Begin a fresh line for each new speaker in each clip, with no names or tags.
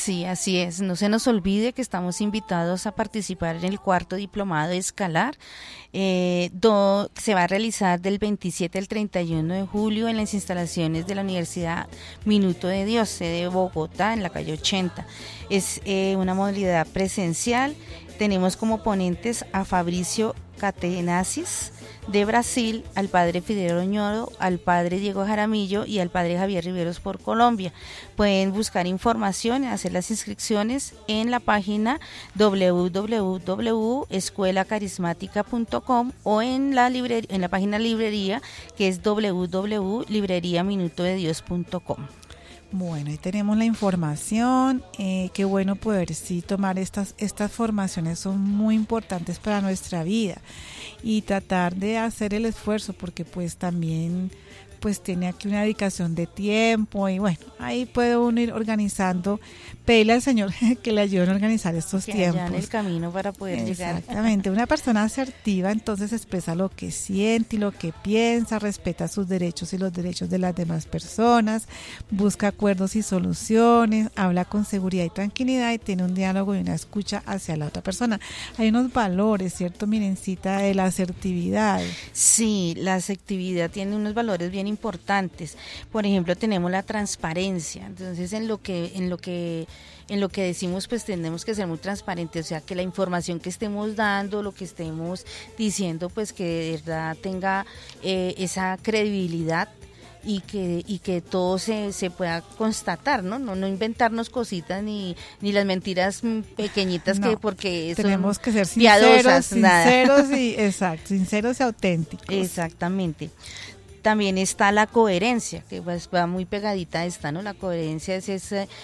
Sí, así es. No se nos olvide que estamos invitados a participar en el cuarto diplomado escalar. Se va a realizar del 27 al 31 de julio en las instalaciones de la Universidad Minuto de Dios, sede de Bogotá, en la calle 80. Es una modalidad presencial. Tenemos como ponentes a Fabricio Catenazis de Brasil, al padre Fidel Oñoro, al padre Diego Jaramillo y al padre Javier Riveros por Colombia. Pueden buscar información y hacer las inscripciones en la página www.escuelacarismática.com o en la página librería, que es www.libreriaminutodedios.com.
Bueno, ahí tenemos la información. Qué bueno poder tomar estas formaciones, son muy importantes para nuestra vida, y tratar de hacer el esfuerzo, porque pues también pues tiene aquí una dedicación de tiempo, y bueno, ahí puede uno ir organizando. Pedirle al Señor que le ayude a organizar estos tiempos.
Que el camino para poder llegar.
Exactamente, una persona asertiva entonces expresa lo que siente y lo que piensa, respeta sus derechos y los derechos de las demás personas, busca acuerdos y soluciones, habla con seguridad y tranquilidad, y tiene un diálogo y una escucha hacia la otra persona. Hay unos valores, ¿cierto, Mirencita, de la asertividad?
Sí, la asertividad tiene unos valores bien importantes. Por ejemplo, tenemos la transparencia. Entonces, en lo que decimos, pues tenemos que ser muy transparentes, o sea, que la información que estemos dando, lo que estemos diciendo, pues que de verdad tenga esa credibilidad, y que todo se pueda constatar, no inventarnos cositas ni las mentiras pequeñitas, no, que porque
tenemos que ser
sinceros
y auténticos.
Exactamente. También está la coherencia, que pues va muy pegadita a esta, ¿no? La coherencia es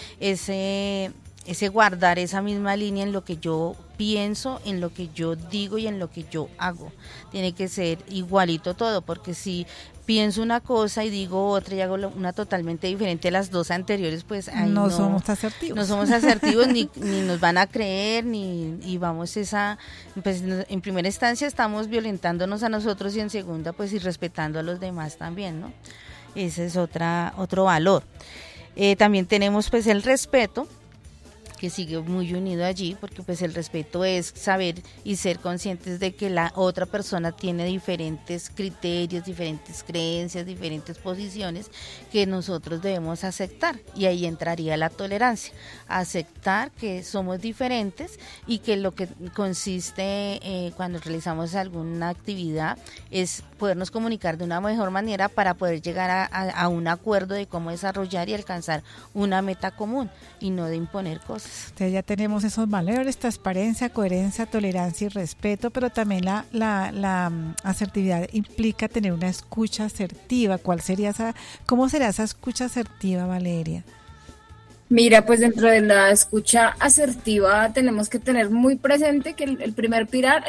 ese guardar esa misma línea en lo que yo pienso, en lo que yo digo y en lo que yo hago. Tiene que ser igualito todo, porque si pienso una cosa y digo otra y hago una totalmente diferente a las dos anteriores, pues ahí no
somos asertivos.
No somos asertivos, ni nos van a creer, y vamos pues en primera instancia estamos violentándonos a nosotros, y en segunda pues irrespetando a los demás también, ¿no? Ese es otro valor. También tenemos pues el respeto, que sigue muy unido allí, porque pues el respeto es saber y ser conscientes de que la otra persona tiene diferentes criterios, diferentes creencias, diferentes posiciones que nosotros debemos aceptar, y ahí entraría la tolerancia, aceptar que somos diferentes, y que lo que consiste cuando realizamos alguna actividad es podernos comunicar de una mejor manera para poder llegar a un acuerdo de cómo desarrollar y alcanzar una meta común, y no de imponer cosas.
Entonces ya tenemos esos valores: transparencia, coherencia, tolerancia y respeto, pero también la asertividad implica tener una escucha asertiva. ¿Cómo será esa escucha asertiva, Valeria?
Mira, pues dentro de la escucha asertiva tenemos que tener muy presente que el primer pilar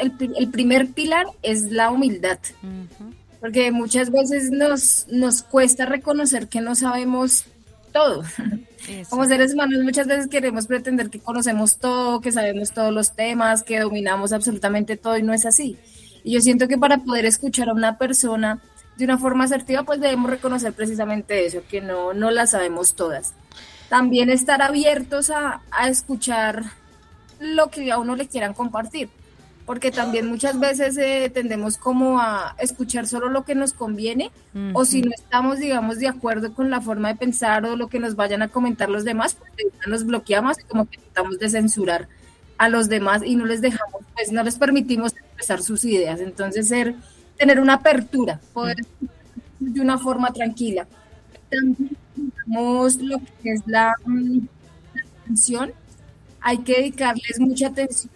es la humildad. Uh-huh. Porque muchas veces nos cuesta reconocer que no sabemos todo. Eso. Como seres humanos muchas veces queremos pretender que conocemos todo, que sabemos todos los temas, que dominamos absolutamente todo, y no es así. Y yo siento que para poder escuchar a una persona de una forma asertiva, pues debemos reconocer precisamente eso, que no la sabemos todas. También estar abiertos a escuchar lo que a uno le quieran compartir, porque también muchas veces tendemos como a escuchar solo lo que nos conviene, uh-huh. O si no estamos, digamos, de acuerdo con la forma de pensar o lo que nos vayan a comentar los demás, pues nos bloqueamos y como que tratamos de censurar a los demás y no les dejamos, pues no les permitimos expresar sus ideas. Entonces tener una apertura, poder de una forma tranquila. También digamos lo que es la atención, hay que dedicarles mucha atención,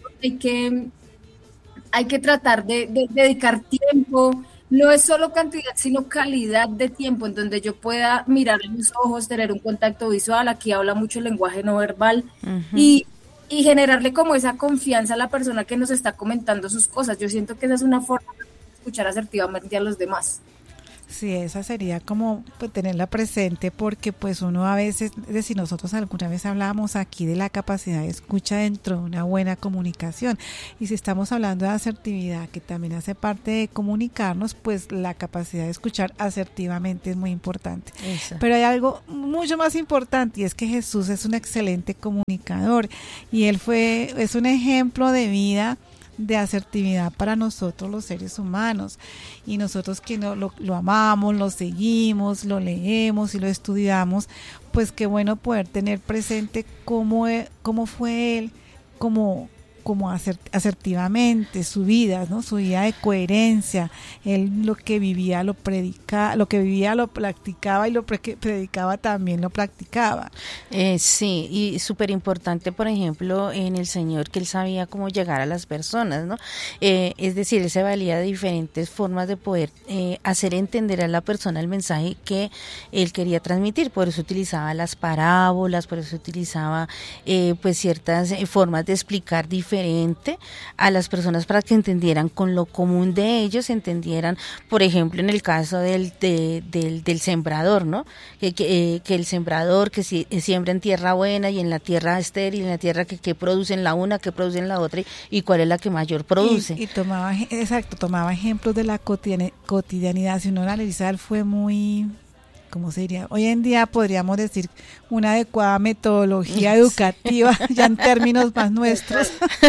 hay que tratar de dedicar tiempo. No es solo cantidad, sino calidad de tiempo, en donde yo pueda mirar en los ojos, tener un contacto visual. Aquí habla mucho el lenguaje no verbal, uh-huh. y generarle como esa confianza a la persona que nos está comentando sus cosas. Yo siento que esa es una forma de escuchar asertivamente a los demás.
Sí, esa sería como pues, tenerla presente, porque pues uno a veces, es decir, nosotros alguna vez hablábamos aquí de la capacidad de escucha dentro de una buena comunicación, y si estamos hablando de asertividad, que también hace parte de comunicarnos, pues la capacidad de escuchar asertivamente es muy importante. Eso. Pero hay algo mucho más importante, y es que Jesús es un excelente comunicador, y él es un ejemplo de vida, de asertividad para nosotros los seres humanos, y nosotros que lo amamos, lo seguimos, lo leemos y lo estudiamos, pues qué bueno poder tener presente cómo fue él, como asertivamente su vida, ¿no? Su vida de coherencia, él lo que vivía lo practicaba, y lo predicaba también lo practicaba.
Sí, y súper importante, por ejemplo, en el Señor, que él sabía cómo llegar a las personas, ¿no? Es decir, él se valía de diferentes formas de poder hacer entender a la persona el mensaje que él quería transmitir. Por eso utilizaba las parábolas, por eso utilizaba pues ciertas formas de explicar diferente a las personas, para que entendieran con lo común de ellos, entendieran, por ejemplo, en el caso del sembrador, ¿no? Que el sembrador que siembra en tierra buena y en la tierra estéril, en la tierra que producen la una, que producen la otra, y cuál es la que mayor produce.
Y tomaba ejemplos de la cotidianidad. Si uno analiza, él fue muy... ¿cómo se diría? Hoy en día podríamos decir una adecuada metodología educativa, ya en términos más nuestros.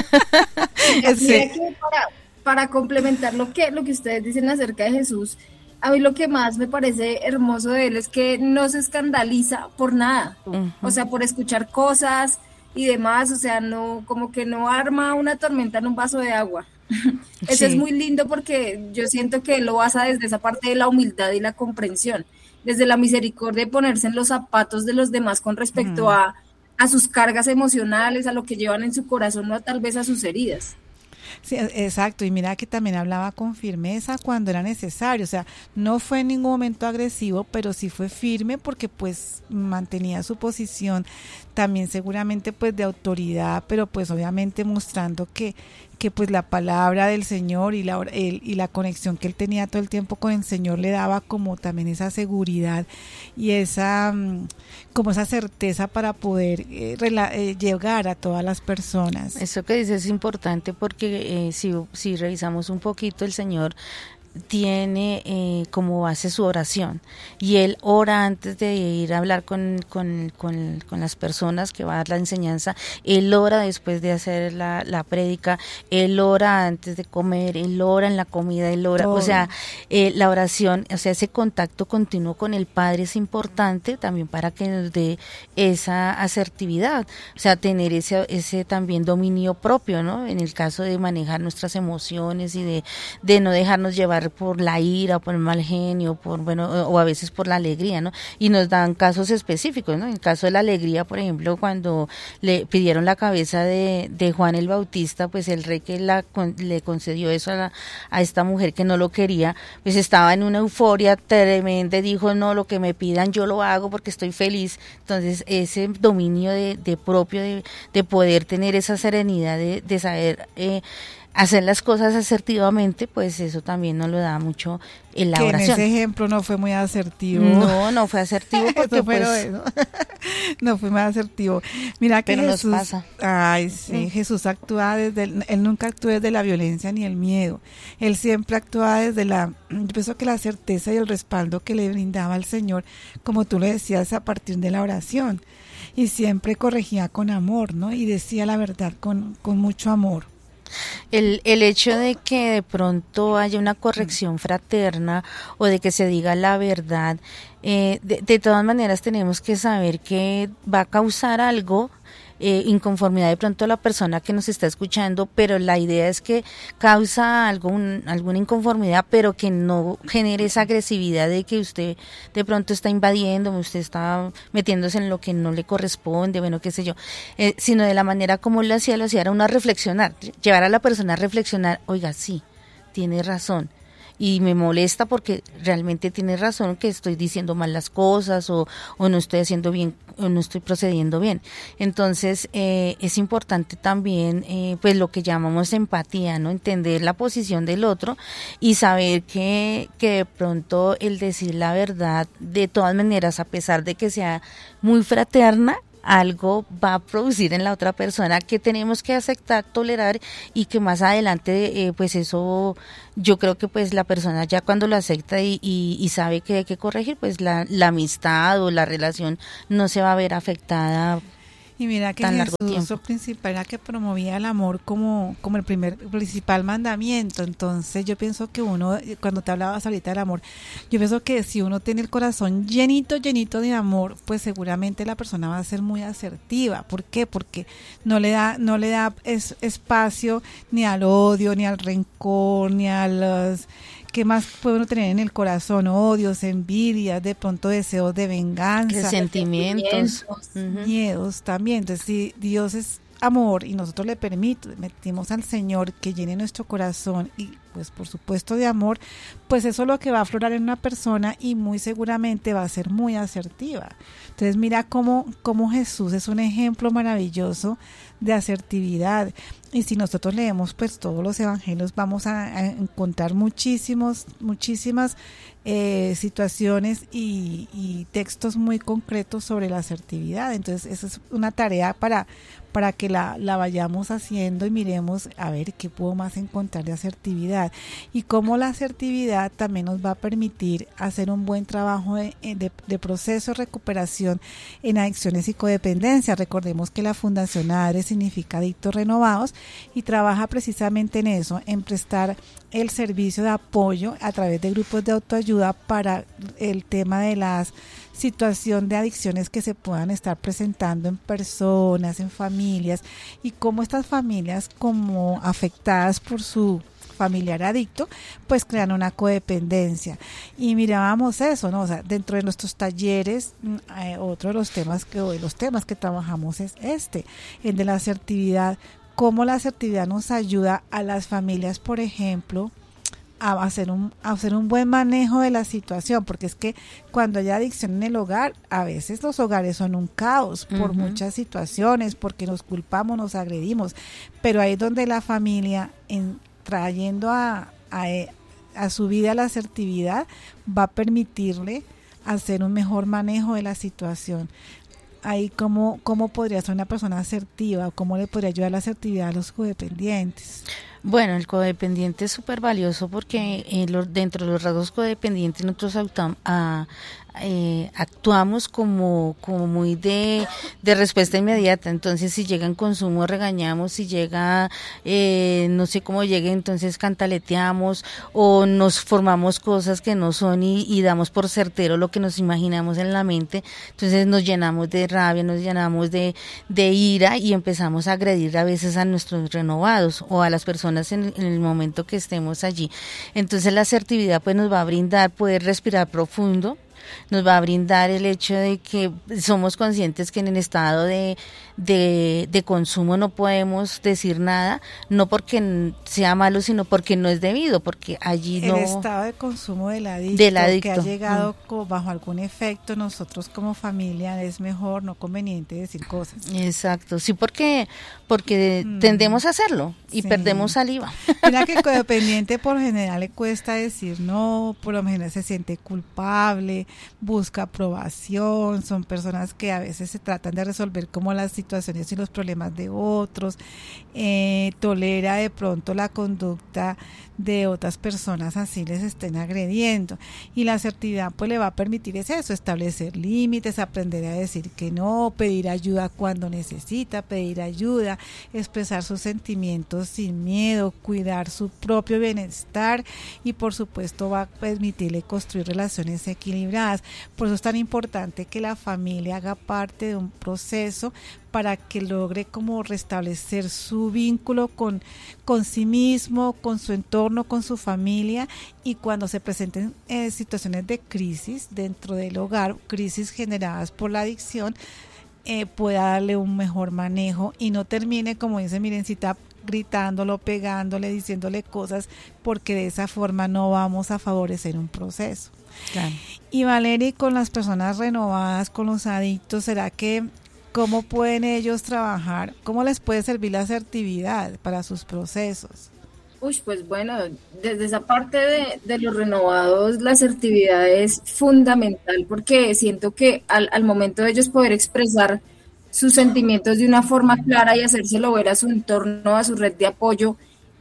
Para complementar lo que ustedes dicen acerca de Jesús, a mí lo que más me parece hermoso de él es que no se escandaliza por nada, o sea, por escuchar cosas y demás, o sea, no, como que no arma una tormenta en un vaso de agua. Eso es muy lindo, porque yo siento que él lo basa desde esa parte de la humildad y la comprensión, desde la misericordia de ponerse en los zapatos de los demás con respecto a sus cargas emocionales, a lo que llevan en su corazón, o tal vez a sus heridas.
Sí, exacto, y mira que también hablaba con firmeza cuando era necesario, o sea, no fue en ningún momento agresivo, pero sí fue firme, porque pues mantenía su posición también seguramente pues de autoridad, pero pues obviamente mostrando que pues la palabra del Señor y la conexión que él tenía todo el tiempo con el Señor le daba como también esa seguridad y esa certeza para poder llegar a todas las personas.
Eso que dices es importante, porque si revisamos un poquito, el Señor tiene como base su oración, y él ora antes de ir a hablar con las personas que va a dar la enseñanza, él ora después de hacer la prédica, él ora antes de comer, él ora en la comida, él ora, o sea, la oración, o sea, ese contacto continuo con el Padre es importante también para que nos dé esa asertividad, o sea, tener ese también dominio propio, ¿no? En el caso de manejar nuestras emociones y de no dejarnos llevar por la ira, por el mal genio, o a veces por la alegría, ¿no? Y nos dan casos específicos, ¿no? En el caso de la alegría, por ejemplo, cuando le pidieron la cabeza de Juan el Bautista, pues el rey que le concedió eso a esta mujer que no lo quería, pues estaba en una euforia tremenda, dijo, no, lo que me pidan yo lo hago porque estoy feliz. Entonces, ese dominio de propio, de poder tener esa serenidad, de saber hacer las cosas asertivamente, pues eso también nos lo da mucho en la oración.
En ese ejemplo no fue muy asertivo.
No fue asertivo porque
no fue muy asertivo. Mira que
pero
Jesús,
nos pasa.
Ay, sí, Jesús actúa él nunca actúa desde la violencia ni el miedo. Él siempre actúa desde yo pienso que la certeza y el respaldo que le brindaba al Señor, como tú lo decías, a partir de la oración. Y siempre corregía con amor, ¿no? Y decía la verdad con mucho amor.
El hecho de que de pronto haya una corrección fraterna o de que se diga la verdad, de todas maneras tenemos que saber que va a causar algo, inconformidad de pronto a la persona que nos está escuchando, pero la idea es que causa alguna inconformidad, pero que no genere esa agresividad de que usted de pronto está invadiendo, usted está metiéndose en lo que no le corresponde, bueno, qué sé yo, sino de la manera como lo hacía era una reflexionar, llevar a la persona a reflexionar, oiga, sí, tiene razón. y me molesta porque realmente tiene razón que estoy diciendo mal las cosas o no estoy haciendo bien o no estoy procediendo bien. Entonces es importante también pues lo que llamamos empatía, ¿no? Entender la posición del otro y saber que de pronto el decir la verdad de todas maneras, a pesar de que sea muy fraterna, algo va a producir en la otra persona que tenemos que aceptar, tolerar y que más adelante pues eso yo creo que pues la persona ya cuando lo acepta y sabe que hay que corregir, pues la amistad o la relación no se va a ver afectada.
Y mira que Jesús su principal era que promovía el amor como el principal mandamiento. Entonces yo pienso que uno, cuando te hablabas ahorita del amor, yo pienso que si uno tiene el corazón llenito de amor, pues seguramente la persona va a ser muy asertiva. ¿Por qué? Porque no le da espacio ni al odio, ni al rencor, ni a los... ¿Qué más puede uno tener en el corazón? Odios, envidias, de pronto deseos de venganza.
Resentimientos.
Miedos también. Entonces, si Dios es amor y nosotros le permitimos al Señor que llene nuestro corazón y pues por supuesto de amor, pues eso es lo que va a aflorar en una persona y muy seguramente va a ser muy asertiva. Entonces mira cómo Jesús es un ejemplo maravilloso de asertividad. Y si nosotros leemos pues todos los evangelios vamos a encontrar muchísimas situaciones y textos muy concretos sobre la asertividad. Entonces esa es una tarea para que la vayamos haciendo y miremos a ver qué puedo más encontrar de asertividad y cómo la asertividad también nos va a permitir hacer un buen trabajo de proceso de recuperación en adicciones y codependencia. Recordemos que la Fundación ADRE significa Adictos Renovados y trabaja precisamente en eso, en prestar el servicio de apoyo a través de grupos de autoayuda para el tema de las situación de adicciones que se puedan estar presentando en personas, en familias y cómo estas familias como afectadas por su familiar adicto, pues crean una codependencia. Y mirábamos eso, ¿no? O sea, dentro de nuestros talleres, otro de los temas que trabajamos es el de la asertividad, cómo la asertividad nos ayuda a las familias, por ejemplo, a hacer un buen manejo de la situación, porque es que cuando hay adicción en el hogar, a veces los hogares son un caos por muchas situaciones, porque nos culpamos, nos agredimos, pero ahí es donde la familia, trayendo a su vida la asertividad, va a permitirle hacer un mejor manejo de la situación. Ahí cómo podría ser una persona asertiva, cómo le podría ayudar la asertividad a los codependientes.
Bueno, el codependiente es súper valioso porque dentro de los rasgos codependientes nosotros actuamos como muy de respuesta inmediata. Entonces si llega en consumo regañamos, si llega no sé cómo llegue, entonces cantaleteamos o nos formamos cosas que no son y damos por certero lo que nos imaginamos en la mente. Entonces nos llenamos de rabia, nos llenamos de ira y empezamos a agredir a veces a nuestros renovados o a las personas en el momento que estemos allí. Entonces la asertividad pues nos va a brindar poder respirar profundo, nos va a brindar el hecho de que somos conscientes que en el estado de consumo no podemos decir nada, no porque sea malo, sino porque no es debido, porque allí no...
El estado de consumo del adicto que ha llegado bajo algún efecto, nosotros como familia es mejor, no conveniente decir cosas.
Exacto, sí, porque tendemos a hacerlo y perdemos saliva.
Mira que el codependiente por lo general le cuesta decir no, por lo general se siente culpable, busca aprobación, son personas que a veces se tratan de resolver como las situaciones y los problemas de otros, tolera de pronto la conducta de otras personas así les estén agrediendo, y la asertividad pues le va a permitir eso, establecer límites, aprender a decir que no, pedir ayuda cuando necesita, pedir ayuda, expresar sus sentimientos sin miedo, cuidar su propio bienestar y por supuesto va a permitirle construir relaciones equilibradas. Por eso es tan importante que la familia haga parte de un proceso para que logre como restablecer su vínculo con sí mismo, con su entorno, con su familia, y cuando se presenten situaciones de crisis dentro del hogar, crisis generadas por la adicción, pueda darle un mejor manejo y no termine, como dice Mirencita, gritándolo, pegándole, diciéndole cosas, porque de esa forma no vamos a favorecer un proceso.
Claro.
Y Valeria, con las personas renovadas, con los adictos, ¿será que cómo pueden ellos trabajar? ¿Cómo les puede servir la asertividad para sus procesos?
Pues bueno, desde esa parte de los renovados, la asertividad es fundamental porque siento que al momento de ellos poder expresar sus sentimientos de una forma clara y hacérselo ver a su entorno, a su red de apoyo,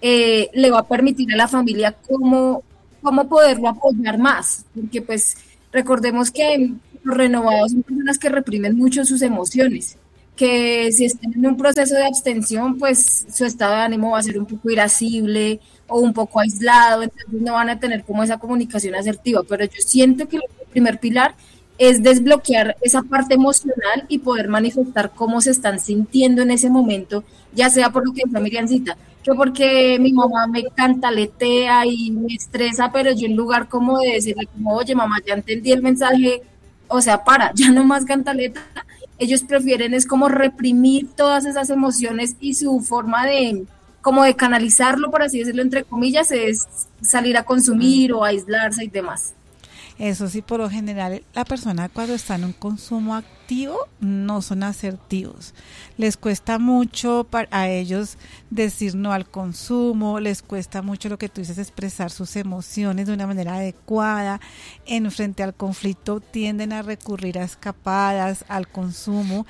le va a permitir a la familia cómo poderlo apoyar más, porque pues recordemos que los renovados son personas que reprimen mucho sus emociones, que si están en un proceso de abstención, pues su estado de ánimo va a ser un poco irascible o un poco aislado, entonces no van a tener como esa comunicación asertiva, pero yo siento que el primer pilar es desbloquear esa parte emocional y poder manifestar cómo se están sintiendo en ese momento, ya sea por lo que decía Miriancita, que porque mi mamá me cantaletea y me estresa, pero yo en lugar como de decirle como, oye mamá, ya entendí el mensaje, o sea, ya no más cantaleta, ellos prefieren es como reprimir todas esas emociones y su forma de canalizarlo, por así decirlo, entre comillas, es salir a consumir o a aislarse y demás.
Eso sí, por lo general, la persona cuando está en un consumo activo no son asertivos. Les cuesta mucho a ellos decir no al consumo, les cuesta mucho lo que tú dices, expresar sus emociones de una manera adecuada. En frente al conflicto tienden a recurrir a escapadas, al consumo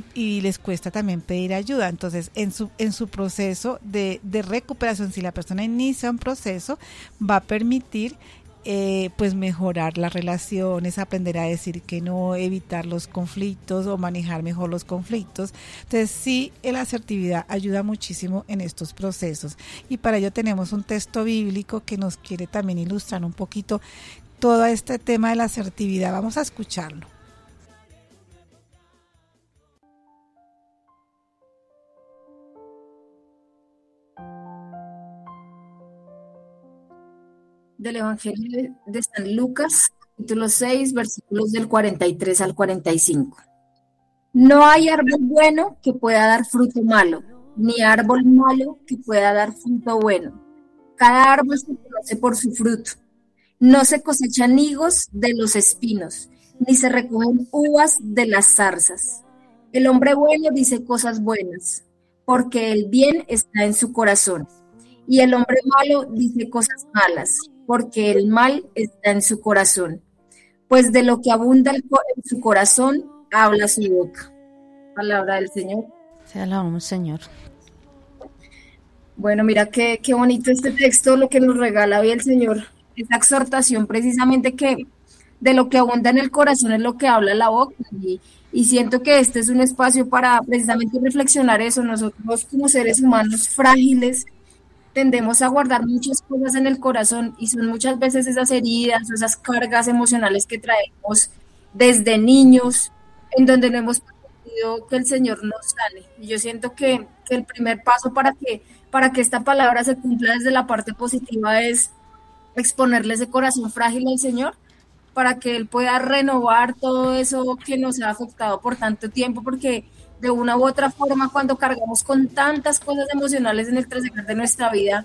y les cuesta también pedir ayuda. Entonces, en su proceso de recuperación, si la persona inicia un proceso, va a permitir pues mejorar las relaciones, aprender a decir que no, evitar los conflictos o manejar mejor los conflictos. Entonces sí, la asertividad ayuda muchísimo en estos procesos y para ello tenemos un texto bíblico que nos quiere también ilustrar un poquito todo este tema de la asertividad. Vamos a escucharlo.
Del Evangelio de San Lucas, capítulo 6, versículos del 43 al 45. No hay árbol bueno que pueda dar fruto malo, ni árbol malo que pueda dar fruto bueno. Cada árbol se conoce por su fruto. No se cosechan higos de los espinos, ni se recogen uvas de las zarzas. El hombre bueno dice cosas buenas, porque el bien está en su corazón. Y el hombre malo dice cosas malas, porque el mal está en su corazón. Pues de lo que abunda en su corazón, habla su boca. Palabra del Señor.
Te alabamos, Señor.
Bueno, mira qué bonito este texto, lo que nos regala hoy el Señor. Esa exhortación precisamente que de lo que abunda en el corazón es lo que habla la boca. Y siento que este es un espacio para precisamente reflexionar eso. Nosotros como seres humanos frágiles, tendemos a guardar muchas cosas en el corazón y son muchas veces esas heridas o esas cargas emocionales que traemos desde niños, en donde no hemos permitido que el Señor nos sane. Y yo siento que el primer paso para que esta palabra se cumpla desde la parte positiva es exponerle ese corazón frágil al Señor para que Él pueda renovar todo eso que nos ha afectado por tanto tiempo, porque de una u otra forma, cuando cargamos con tantas cosas emocionales en el transitar de nuestra vida,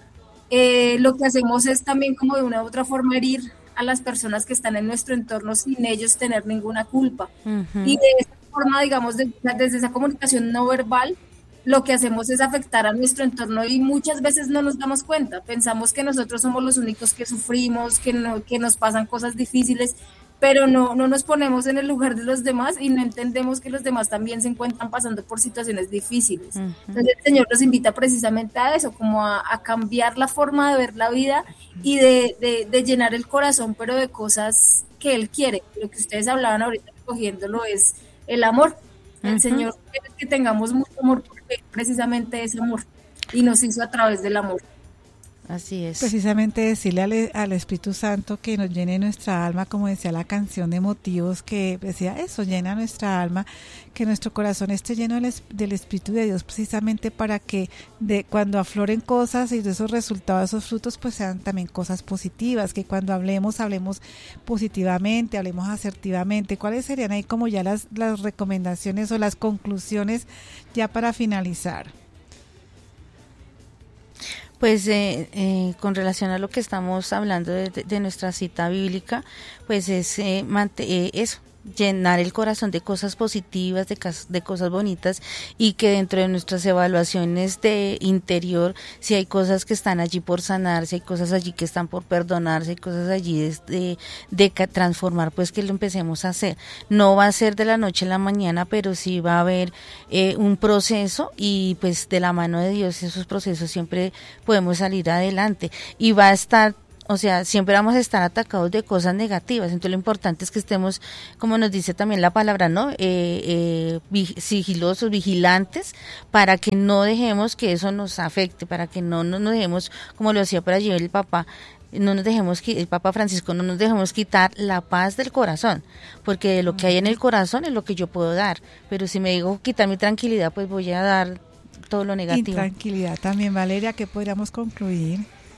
lo que hacemos es también como de una u otra forma herir a las personas que están en nuestro entorno sin ellos tener ninguna culpa. Uh-huh. Y de esa forma, digamos, desde esa comunicación no verbal, lo que hacemos es afectar a nuestro entorno y muchas veces no nos damos cuenta. Pensamos que nosotros somos los únicos que sufrimos, que nos pasan cosas difíciles, pero no nos ponemos en el lugar de los demás y no entendemos que los demás también se encuentran pasando por situaciones difíciles. Uh-huh. Entonces el Señor nos invita precisamente a eso, como a cambiar la forma de ver la vida y de llenar el corazón, pero de cosas que Él quiere. Lo que ustedes hablaban ahorita recogiéndolo es el amor. El Señor quiere que tengamos mucho amor porque precisamente es amor y nos hizo a través del amor.
Así es.
Precisamente decirle al Espíritu Santo que nos llene nuestra alma, como decía la canción de Motivos, que decía eso, llena nuestra alma, que nuestro corazón esté lleno del Espíritu de Dios, precisamente para que cuando afloren cosas y de esos resultados, esos frutos, pues sean también cosas positivas, que cuando hablemos positivamente, hablemos asertivamente. ¿Cuáles serían ahí como ya las recomendaciones o las conclusiones ya para finalizar?
Pues con relación a lo que estamos hablando de nuestra cita bíblica, pues es eso, llenar el corazón de cosas positivas, de cosas bonitas, y que dentro de nuestras evaluaciones de interior, si hay cosas que están allí por sanar, si hay cosas allí que están por perdonar, si hay cosas allí de transformar, pues que lo empecemos a hacer. No va a ser de la noche a la mañana, pero sí va a haber un proceso, y pues de la mano de Dios esos procesos siempre podemos salir adelante, y va a estar, o sea, siempre vamos a estar atacados de cosas negativas. Entonces lo importante es que estemos, como nos dice también la palabra, ¿no? Sigilosos, vigilantes, para que no dejemos que eso nos afecte, para que no nos dejemos, como lo decía por allí el Papa, no nos dejemos, el Papa Francisco, no nos dejemos quitar la paz del corazón, porque lo que hay en el corazón es lo que yo puedo dar, pero si me digo quitar mi tranquilidad, pues voy a dar todo lo negativo.
Intranquilidad también, Valeria, ¿qué podríamos concluir?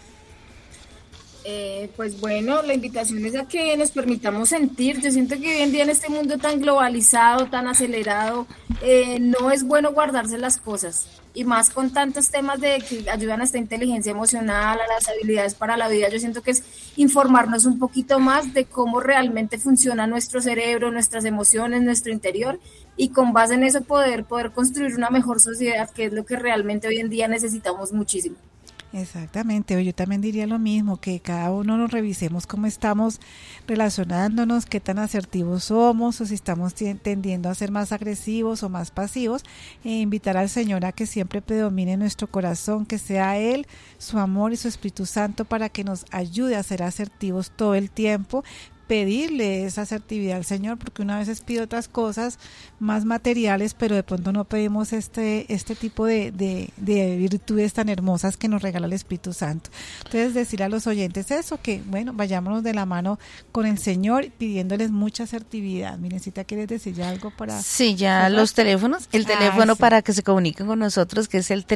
Pues bueno, la invitación es a que nos permitamos sentir. Yo siento que hoy en día en este mundo tan globalizado, tan acelerado, no es bueno guardarse las cosas, y más con tantos temas de que ayudan a esta inteligencia emocional, a las habilidades para la vida. Yo siento que es informarnos un poquito más de cómo realmente funciona nuestro cerebro, nuestras emociones, nuestro interior, y con base en eso poder construir una mejor sociedad, que es lo que realmente hoy en día necesitamos muchísimo.
Exactamente, yo también diría lo mismo, que cada uno nos revisemos cómo estamos relacionándonos, qué tan asertivos somos, o si estamos tendiendo a ser más agresivos o más pasivos, e invitar al Señor a que siempre predomine en nuestro corazón, que sea Él, su amor y su Espíritu Santo, para que nos ayude a ser asertivos todo el tiempo, pedirle esa asertividad al Señor, porque una vez pide otras cosas más materiales, pero de pronto no pedimos este tipo de virtudes tan hermosas que nos regala el Espíritu Santo. Entonces, decir a los oyentes eso, que bueno, vayámonos de la mano con el Señor, pidiéndoles mucha asertividad. Mirencita, ¿quieres decir ya algo para...?
Sí, ya los teléfonos, el teléfono sí, para que se comuniquen con nosotros, que es el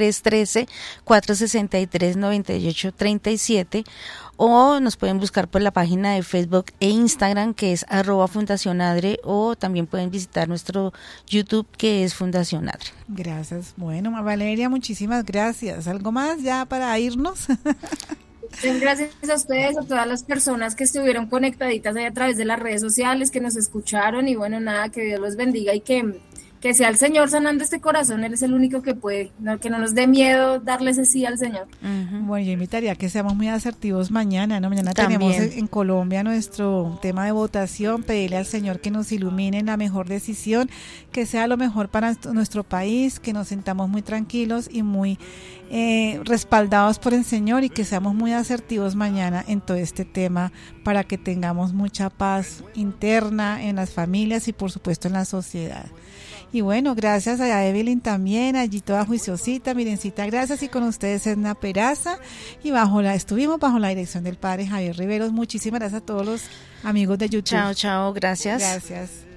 313-463-9837, o nos pueden buscar por la página de Facebook e Instagram, que es @Fundación Adre, o también pueden visitar nuestro YouTube, que es Fundación Adre.
Gracias. Bueno, Valeria, muchísimas gracias. ¿Algo más ya para irnos?
Gracias a ustedes, a todas las personas que estuvieron conectaditas ahí a través de las redes sociales, que nos escucharon, y bueno, nada, que Dios los bendiga, y que sea el Señor sanando este corazón. Él es el único que puede, que no nos dé miedo darle ese sí al Señor.
Uh-huh. Bueno, yo invitaría a que seamos muy asertivos mañana, ¿no? Mañana también tenemos en Colombia nuestro tema de votación, pedirle al Señor que nos ilumine en la mejor decisión, que sea lo mejor para nuestro país, que nos sintamos muy tranquilos y muy respaldados por el Señor, y que seamos muy asertivos mañana en todo este tema, para que tengamos mucha paz interna en las familias y por supuesto en la sociedad. Y bueno, gracias a Evelyn también, allí toda juiciosita, Mirencita, gracias, y con ustedes Edna Peraza, y estuvimos bajo la dirección del Padre Javier Riveros. Muchísimas gracias a todos los amigos de YouTube.
Chao, gracias.
Gracias.